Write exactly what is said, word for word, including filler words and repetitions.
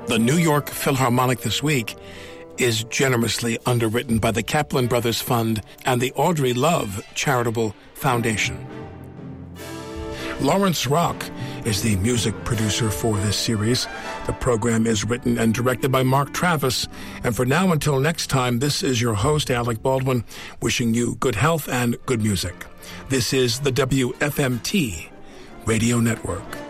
The New York Philharmonic This Week is generously underwritten by the Kaplan Brothers Fund and the Audrey Love Charitable Foundation. Lawrence Rock is the music producer for this series. The program is written and directed by Mark Travis. And for now, until next time, this is your host, Alec Baldwin, wishing you good health and good music. This is the W F M T Radio Network.